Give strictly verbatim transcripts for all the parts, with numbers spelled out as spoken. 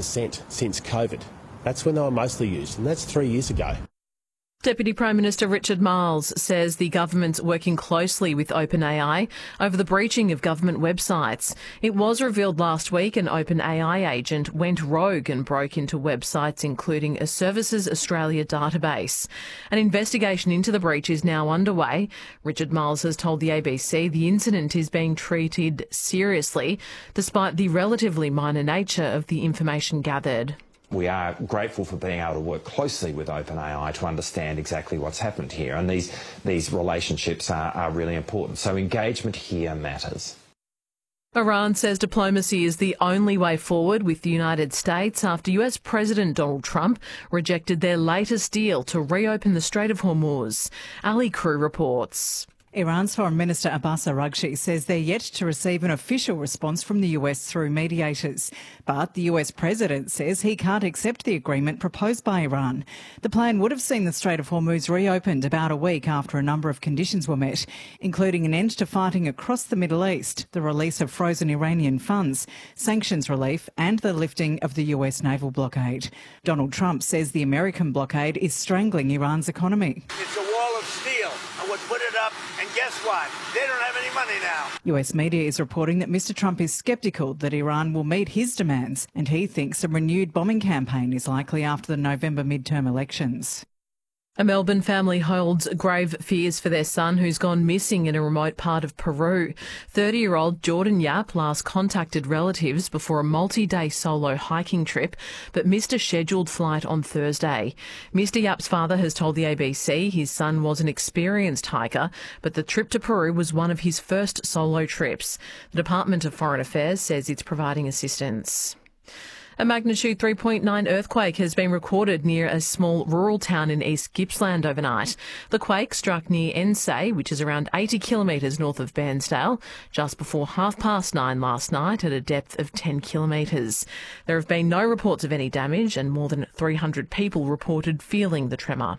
percent since COVID. That's when they were mostly used, and that's three years ago. Deputy Prime Minister Richard Marles says the government's working closely with OpenAI over the breaching of government websites. It was revealed last week an OpenAI agent went rogue and broke into websites including a Services Australia database. An investigation into the breach is now underway. Richard Marles has told the A B C the incident is being treated seriously despite the relatively minor nature of the information gathered. We are grateful for being able to work closely with OpenAI to understand exactly what's happened here, and these, these relationships are, are really important. So engagement here matters. Iran says diplomacy is the only way forward with the United States after U S President Donald Trump rejected their latest deal to reopen the Strait of Hormuz. Ali Crew reports. Iran's Foreign Minister Abbas Araghchi says they're yet to receive an official response from the U S through mediators. But the U S President says he can't accept the agreement proposed by Iran. The plan would have seen the Strait of Hormuz reopened about a week after a number of conditions were met, including an end to fighting across the Middle East, the release of frozen Iranian funds, sanctions relief and the lifting of the U S naval blockade. Donald Trump says the American blockade is strangling Iran's economy. It's a wall of steel. I would put it up, and guess what? They don't have any money now. U S media is reporting that Mister Trump is sceptical that Iran will meet his demands, and he thinks a renewed bombing campaign is likely after the November midterm elections. A Melbourne family holds grave fears for their son who's gone missing in a remote part of Peru. thirty-year-old Jordan Yap last contacted relatives before a multi-day solo hiking trip, but missed a scheduled flight on Thursday. Mister Yap's father has told the A B C his son was an experienced hiker, but the trip to Peru was one of his first solo trips. The Department of Foreign Affairs says it's providing assistance. A magnitude three point nine earthquake has been recorded near a small rural town in East Gippsland overnight. The quake struck near Ensay, which is around eighty kilometres north of Bairnsdale, just before half past nine last night at a depth of ten kilometres. There have been no reports of any damage and more than three hundred people reported feeling the tremor.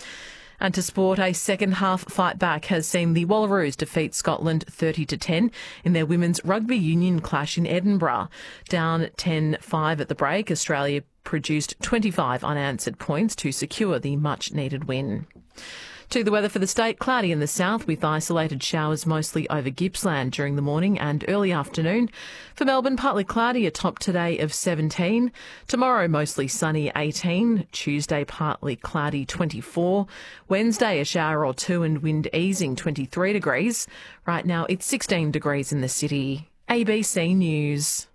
And to sport, a second-half fight back has seen the Wallaroos defeat Scotland thirty to ten in their women's rugby union clash in Edinburgh. Down ten five at the break, Australia produced twenty-five unanswered points to secure the much-needed win. To the weather for the state, cloudy in the south with isolated showers mostly over Gippsland during the morning and early afternoon. For Melbourne, partly cloudy, a top today of seventeen. Tomorrow, mostly sunny, eighteen. Tuesday, partly cloudy, twenty-four. Wednesday, a shower or two and wind easing, twenty-three degrees. Right now, it's sixteen degrees in the city. A B C News.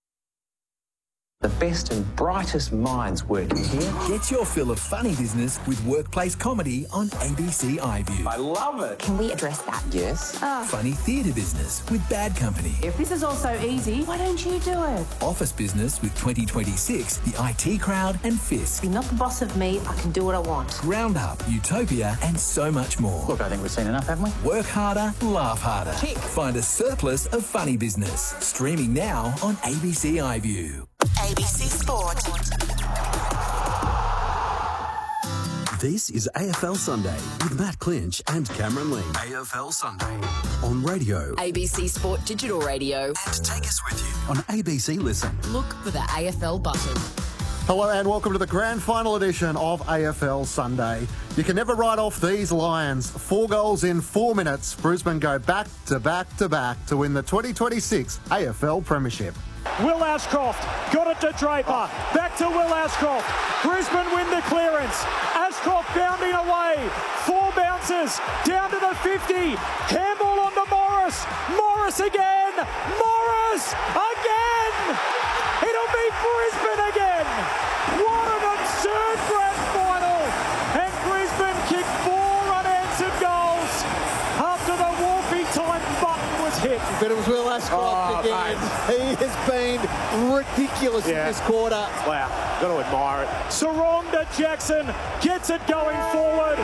The best and brightest minds working here. Get your fill of funny business with workplace comedy on A B C iView. I love it. Can we address that? Yes. Oh. Funny theatre business with Bad Company. If this is all so easy, why don't you do it? Office business with twenty twenty-six, the I T Crowd and Fisk. You're not the boss of me, I can do what I want. Round Up, Utopia and so much more. Look, I think we've seen enough, haven't we? Work harder, laugh harder. Tick. Find a surplus of funny business. Streaming now on A B C iView. A B C Sport. This is A F L Sunday with Matt Clinch and Cameron Ling. A F L Sunday on radio. A B C Sport Digital Radio. And take us with you on A B C Listen. Look for the A F L button. Hello and welcome to the grand final edition of A F L Sunday. You can never write off these Lions. Four goals in four minutes. Brisbane go back to back to back to win the twenty twenty-six A F L Premiership. Will Ashcroft got it to Draper. Back to Will Ashcroft. Brisbane win the clearance. Ashcroft bounding away. Four bounces down to the fifty. Handball on to Morris. Morris again. Morris again. It'll be Brisbane again. What an absurd grand final. And Brisbane kicked four unanswered goals after the Wolfie time button was hit. But it was Will Ashcroft oh, again. Mate. He has been ridiculous yeah. in this quarter. Wow, got to admire it. Saronda Jackson gets it going forward.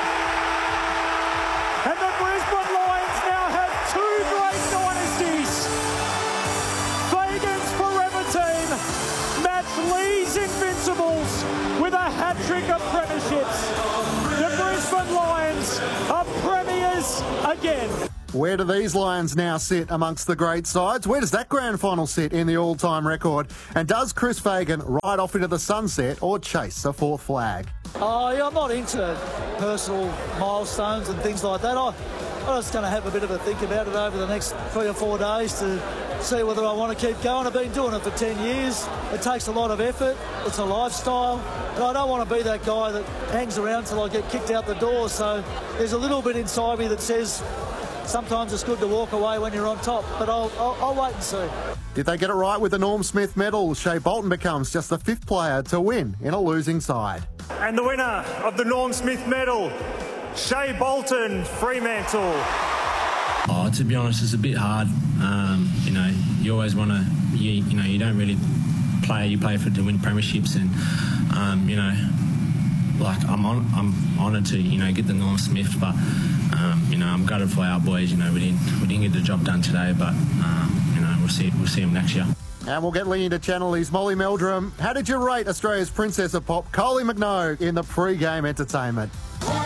And the Brisbane Lions now have two great dynasties. Fagan's forever team match Lee's Invincibles with a hat-trick of premierships. The Brisbane Lions are premiers again. Where do these Lions now sit amongst the great sides? Where does that grand final sit in the all-time record? And does Chris Fagan ride off into the sunset or chase a fourth flag? Oh, yeah, I'm not into personal milestones and things like that. I, I'm just going to have a bit of a think about it over the next three or four days to see whether I want to keep going. I've been doing it for ten years. It takes a lot of effort. It's a lifestyle. And I don't want to be that guy that hangs around till I get kicked out the door. So there's a little bit inside me that says sometimes it's good to walk away when you're on top. But I'll, I'll, I'll wait and see. Did they get it right with the Norm Smith medal? Shea Bolton becomes just the fifth player to win in a losing side. And the winner of the Norm Smith medal, Shea Bolton, Fremantle. Oh, to be honest, it's a bit hard. Um, you know, you always want to, you, you know, you don't really play. You play for to win premierships, and um, you know, like I'm on, I'm honoured to, you know, get the Norm Smith, but um, you know, I'm gutted for our boys. You know, we didn't, we didn't get the job done today, but um, you know, we'll see, we'll see them next year. And we'll get Lee into Channel E's Molly Meldrum. How did you rate Australia's Princess of Pop, Kylie Minogue, in the pre-game entertainment?